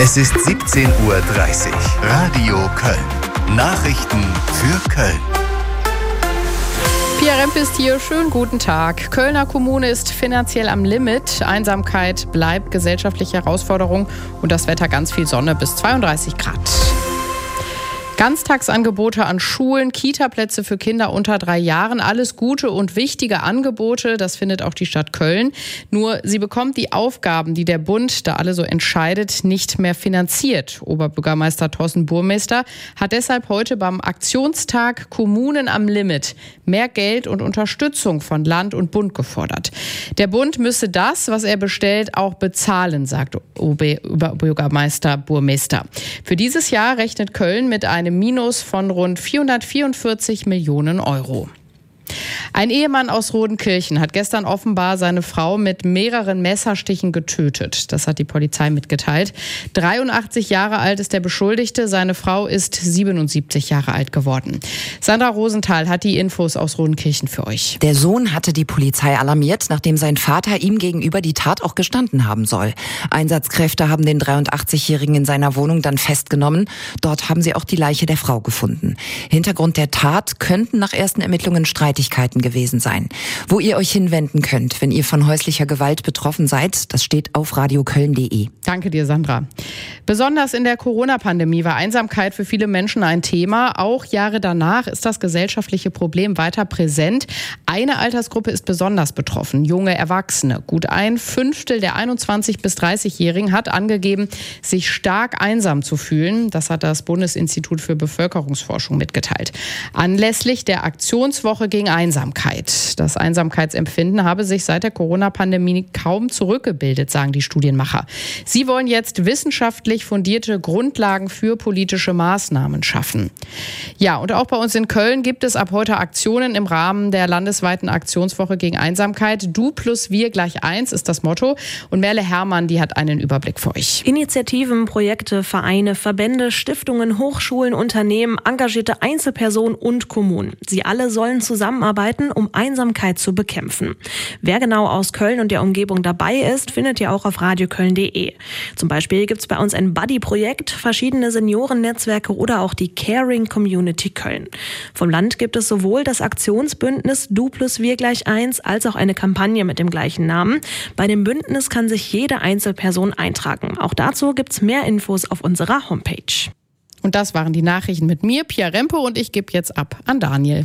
Es ist 17:30 Uhr. Radio Köln. Nachrichten für Köln. Pia Rempe ist hier. Schönen guten Tag. Kölner Kommune ist finanziell am Limit. Einsamkeit bleibt gesellschaftliche Herausforderung und das Wetter ganz viel Sonne bis 32 Grad. Ganztagsangebote an Schulen, Kitaplätze für Kinder unter 3 Jahren, alles gute und wichtige Angebote, das findet auch die Stadt Köln. Nur sie bekommt die Aufgaben, die der Bund da alle so entscheidet, nicht mehr finanziert. Oberbürgermeister Thorsten Burmester hat deshalb heute beim Aktionstag Kommunen am Limit mehr Geld und Unterstützung von Land und Bund gefordert. Der Bund müsse das, was er bestellt, auch bezahlen, sagt Oberbürgermeister Burmester. Für dieses Jahr rechnet Köln mit einem Minus von rund 444 Millionen Euro. Ein Ehemann aus Rodenkirchen hat gestern offenbar seine Frau mit mehreren Messerstichen getötet. Das hat die Polizei mitgeteilt. 83 Jahre alt ist der Beschuldigte. Seine Frau ist 77 Jahre alt geworden. Sandra Rosenthal hat die Infos aus Rodenkirchen für euch. Der Sohn hatte die Polizei alarmiert, nachdem sein Vater ihm gegenüber die Tat auch gestanden haben soll. Einsatzkräfte haben den 83-Jährigen in seiner Wohnung dann festgenommen. Dort haben sie auch die Leiche der Frau gefunden. Hintergrund der Tat könnten nach ersten Ermittlungen Streitigkeiten gewesen sein. Wo ihr euch hinwenden könnt, wenn ihr von häuslicher Gewalt betroffen seid, das steht auf radioköln.de. Danke dir, Sandra. Besonders in der Corona-Pandemie war Einsamkeit für viele Menschen ein Thema. Auch Jahre danach ist das gesellschaftliche Problem weiter präsent. Eine Altersgruppe ist besonders betroffen, junge Erwachsene. Gut 1/5 der 21- bis 30-Jährigen hat angegeben, sich stark einsam zu fühlen. Das hat das Bundesinstitut für Bevölkerungsforschung mitgeteilt. Anlässlich der Aktionswoche gegen Einsamkeit. Das Einsamkeitsempfinden habe sich seit der Corona-Pandemie kaum zurückgebildet, sagen die Studienmacher. Sie wollen jetzt wissenschaftlich fundierte Grundlagen für politische Maßnahmen schaffen. Ja, und auch bei uns in Köln gibt es ab heute Aktionen im Rahmen der landesweiten Aktionswoche gegen Einsamkeit. Du plus wir gleich 1 ist das Motto. Und Merle Herrmann, die hat einen Überblick für euch. Initiativen, Projekte, Vereine, Verbände, Stiftungen, Hochschulen, Unternehmen, engagierte Einzelpersonen und Kommunen. Sie alle sollen zusammenarbeiten, um Einsamkeit zu bekämpfen. Wer genau aus Köln und der Umgebung dabei ist, findet ihr auch auf radioköln.de. Zum Beispiel gibt es bei uns ein Buddy-Projekt, verschiedene Seniorennetzwerke oder auch die Caring Community Köln. Vom Land gibt es sowohl das Aktionsbündnis Du plus wir gleich 1 als auch eine Kampagne mit dem gleichen Namen. Bei dem Bündnis kann sich jede Einzelperson eintragen. Auch dazu gibt es mehr Infos auf unserer Homepage. Und das waren die Nachrichten mit mir, Pia Rempe, und ich gebe jetzt ab an Daniel.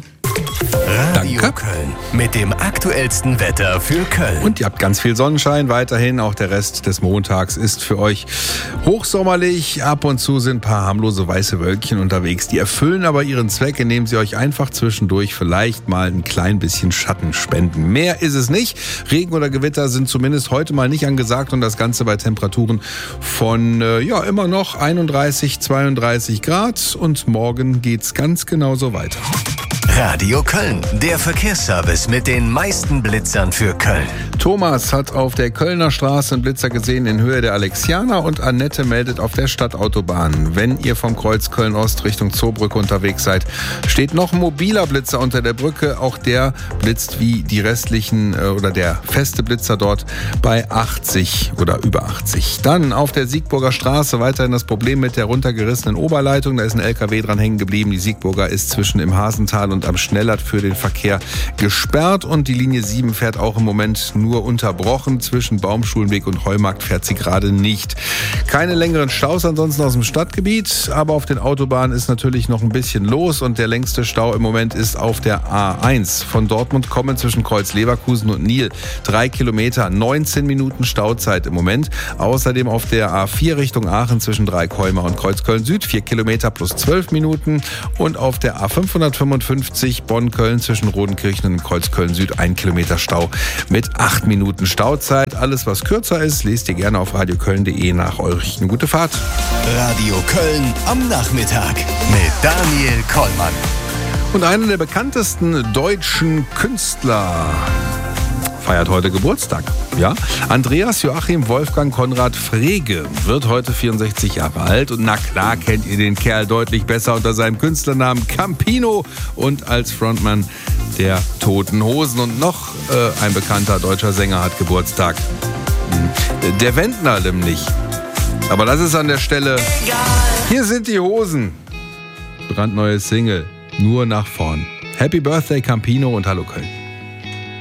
Radio Köln mit dem aktuellsten Wetter für Köln. Und ihr habt ganz viel Sonnenschein weiterhin. Auch der Rest des Montags ist für euch hochsommerlich. Ab und zu sind ein paar harmlose weiße Wölkchen unterwegs. Die erfüllen aber ihren Zweck, indem sie euch einfach zwischendurch vielleicht mal ein klein bisschen Schatten spenden. Mehr ist es nicht. Regen oder Gewitter sind zumindest heute mal nicht angesagt und das Ganze bei Temperaturen von immer noch 31, 32 Grad. Und morgen geht's ganz genauso weiter. Radio Köln, der Verkehrsservice mit den meisten Blitzern für Köln. Thomas hat auf der Kölner Straße einen Blitzer gesehen in Höhe der Alexianer und Annette meldet auf der Stadtautobahn. Wenn ihr vom Kreuz Köln-Ost Richtung Zoobrücke unterwegs seid, steht noch ein mobiler Blitzer unter der Brücke. Auch der blitzt wie die restlichen oder der feste Blitzer dort bei 80 oder über 80. Dann auf der Siegburger Straße weiterhin das Problem mit der runtergerissenen Oberleitung. Da ist ein LKW dran hängen geblieben. Die Siegburger ist zwischen im Hasental und am Schnellert für den Verkehr gesperrt und die Linie 7 fährt auch im Moment nur unterbrochen. Zwischen Baumschulenweg und Heumarkt fährt sie gerade nicht. Keine längeren Staus ansonsten aus dem Stadtgebiet, aber auf den Autobahnen ist natürlich noch ein bisschen los und der längste Stau im Moment ist auf der A1 von Dortmund kommen zwischen Kreuz Leverkusen und Nil. 3 Kilometer, 19 Minuten Stauzeit im Moment. Außerdem auf der A4 Richtung Aachen zwischen Dreikäumer und Kreuz Köln Süd 4 Kilometer plus 12 Minuten und auf der A555 Bonn-Köln zwischen Rodenkirchen und Kreuz Köln Süd 1 Kilometer Stau mit 8 Minuten Stauzeit. Alles, was kürzer ist, lest ihr gerne auf radioköln.de nach. Euch eine gute Fahrt. Radio Köln am Nachmittag mit Daniel Kollmann. Und einer der bekanntesten deutschen Künstler feiert heute Geburtstag. Ja, Andreas Joachim Wolfgang Konrad Frege wird heute 64 Jahre alt und na klar kennt ihr den Kerl deutlich besser unter seinem Künstlernamen Campino und als Frontmann der Toten Hosen. Und noch ein bekannter deutscher Sänger hat Geburtstag. Der Wendner nämlich. Aber das ist an der Stelle. Hier sind die Hosen. Brandneue Single. Nur nach vorn. Happy Birthday Campino und Hallo Köln.